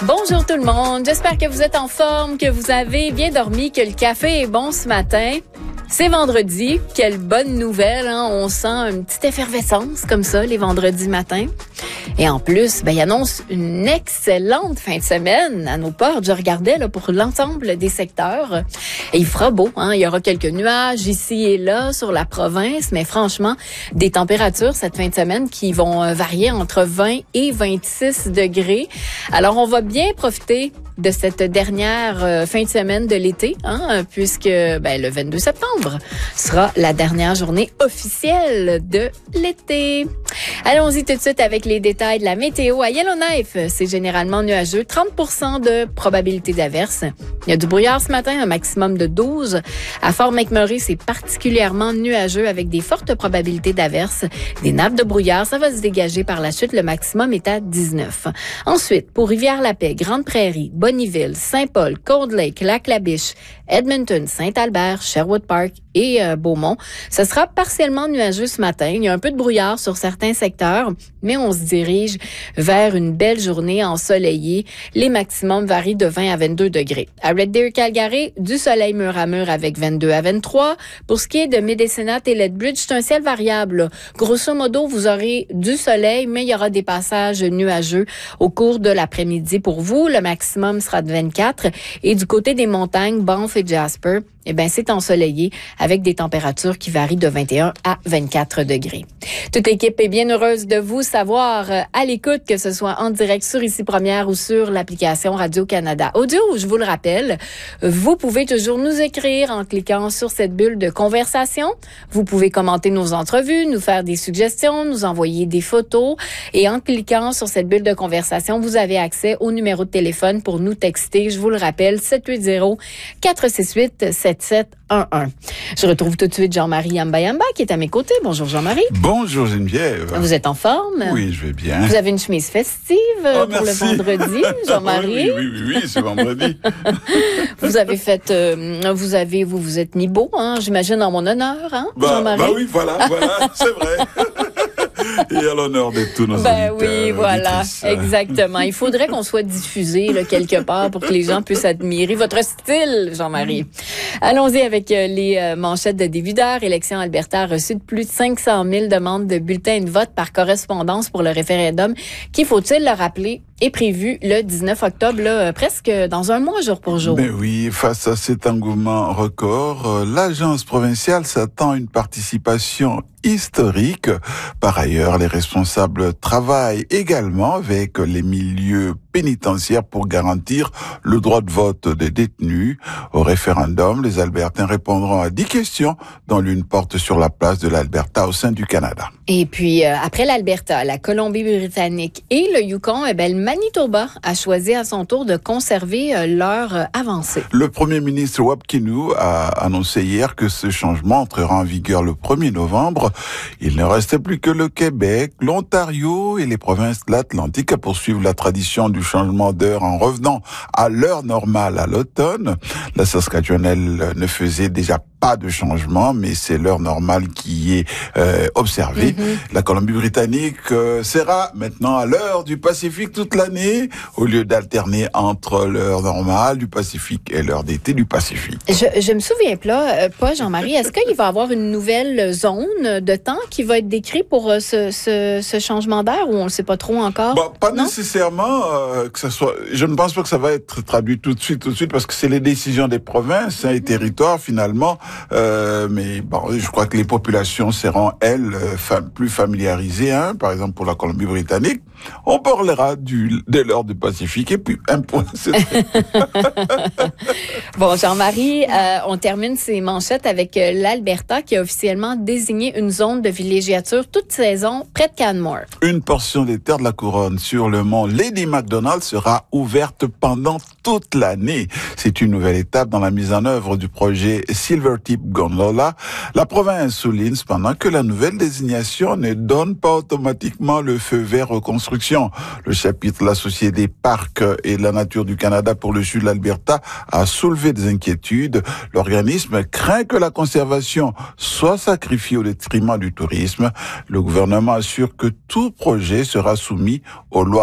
Bonjour tout le monde, j'espère que vous êtes en forme, que vous avez bien dormi, que le café est bon ce matin. C'est vendredi, quelle bonne nouvelle, hein? On sent une petite effervescence comme ça les vendredis matins. Et en plus, il annonce une excellente fin de semaine à nos portes. Je regardais là, pour l'ensemble des secteurs. Et il fera beau, hein? Il y aura quelques nuages ici et là sur la province, mais franchement, des températures cette fin de semaine qui vont varier entre 20 et 26 degrés. Alors, on va bien profiter de cette dernière fin de semaine de l'été, hein, puisque le 22 septembre sera la dernière journée officielle de l'été. Allons-y tout de suite avec les détails de la météo. À Yellowknife, c'est généralement nuageux, 30% de probabilité d'averse. Il y a du brouillard ce matin, un maximum de 12. À Fort McMurray, c'est particulièrement nuageux avec des fortes probabilités d'averse. Des nappes de brouillard, ça va se dégager par la suite. Le maximum est à 19. Ensuite, pour Rivière-la-Paix, Grande-Prairie, Bonnyville, Saint-Paul, Cold Lake, Lac-la-Biche, Edmonton, Saint-Albert, Sherwood Park et Beaumont. Ce sera partiellement nuageux ce matin. Il y a un peu de brouillard sur certains secteurs, mais on se dirige vers une belle journée ensoleillée. Les maximums varient de 20 à 22 degrés. À Red Deer, Calgary, du soleil mur à mur avec 22 à 23. Pour ce qui est de Medicine Hat et Lethbridge, c'est un ciel variable. Grosso modo, vous aurez du soleil, mais il y aura des passages nuageux au cours de l'après-midi pour vous. Le maximum sera de 24. Et du côté des montagnes, Banff et Jasper, c'est ensoleillé avec des températures qui varient de 21 à 24 degrés. Toute l'équipe est bien heureuse de vous savoir à l'écoute, que ce soit en direct sur Ici Première ou sur l'application Radio-Canada Audio. Je vous le rappelle, vous pouvez toujours nous écrire en cliquant sur cette bulle de conversation. Vous pouvez commenter nos entrevues, nous faire des suggestions, nous envoyer des photos. Et en cliquant sur cette bulle de conversation, vous avez accès au numéro de téléphone pour nous texter. Je vous le rappelle, 780-468-7711. Je retrouve tout de suite Jean-Marie Yamba qui est à mes côtés. Bonjour Jean-Marie. Bonjour Geneviève. Vous êtes en forme? Oui, je vais bien. Vous avez une chemise festive pour le vendredi, Jean-Marie? Oui, c'est vendredi. Vous avez fait, vous êtes mis beau, hein, j'imagine en mon honneur, hein, Jean-Marie? Oui, voilà, c'est vrai. Et à l'honneur de tous nos auditeurs. Oui, voilà, exactement. Il faudrait qu'on soit diffusé là, quelque part pour que les gens puissent admirer votre style, Jean-Marie. Allons-y avec les manchettes de début d'heure. Élection Alberta a reçu de plus de 500 000 demandes de bulletins de vote par correspondance pour le référendum qui, faut-il le rappeler, est prévu le 19 octobre, là, presque dans un mois jour pour jour. Mais oui, face à cet engouement record, l'agence provinciale s'attend à une participation historique. Par ailleurs, les responsables travaillent également avec les milieux pénitentiaires pour garantir le droit de vote des détenus. Au référendum, les Albertains répondront à 10 questions, dont l'une porte sur la place de l'Alberta au sein du Canada. Et puis, après l'Alberta, la Colombie-Britannique et le Yukon, le Manitoba a choisi à son tour de conserver leur avancée. Le premier ministre Wab Kinew a annoncé hier que ce changement entrera en vigueur le 1er novembre. Il ne restait plus que le Québec, l'Ontario et les provinces de l'Atlantique à poursuivre la tradition du changement d'heure en revenant à l'heure normale à l'automne. La Saskatchewan, elle, ne faisait déjà pas de changement, mais c'est l'heure normale qui est observée. La Colombie-Britannique sera maintenant à l'heure du Pacifique toute l'année, au lieu d'alterner entre l'heure normale du Pacifique et l'heure d'été du Pacifique. Je me souviens pas, Jean-Marie, est-ce qu'il va y avoir une nouvelle zone de temps qui va être décrite pour ce changement d'heure, ou on ne le sait pas trop encore? Pas nécessairement que ça soit. Je ne pense pas que ça va être traduit tout de suite, parce que c'est les décisions des provinces et territoires finalement. Mais je crois que les populations seront, elles, plus familiarisées. Par exemple, pour la Colombie-Britannique, on parlera de l'heure du Pacifique et puis un point. Bon, Jean-Marie, on termine ces manchettes avec l'Alberta qui a officiellement désigné une zone de villégiature toute saison près de Canmore. Une portion des terres de la couronne sur le mont Lady Macdonald sera ouverte pendant toute l'année. C'est une nouvelle étape dans la mise en œuvre du projet Silvertip Gondola. La province souligne cependant que la nouvelle désignation ne donne pas automatiquement le feu vert aux constructions. Le chapitre de la Société des parcs et de la nature du Canada pour le sud de l'Alberta a soulevé des inquiétudes. L'organisme craint que la conservation soit sacrifiée au détriment du tourisme. Le gouvernement assure que tout projet sera soumis aux lois